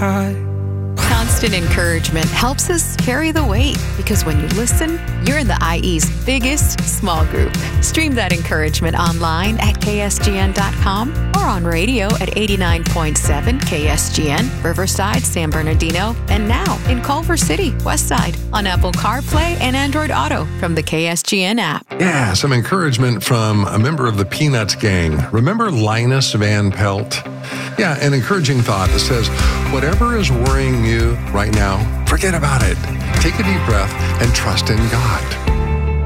high. Constant encouragement helps us carry the weight because when you listen, you're in the IE's biggest small group. Stream that encouragement online at ksgn.com or on radio at 89.7 KSGN, Riverside, San Bernardino, and now in Culver City, Westside, on Apple CarPlay and Android Auto from the KSGN app. Yeah, some encouragement from a member of the Peanuts gang. Remember Linus Van Pelt? Yeah, an encouraging thought that says, whatever is worrying you right now, forget about it. Take a deep breath and trust in God.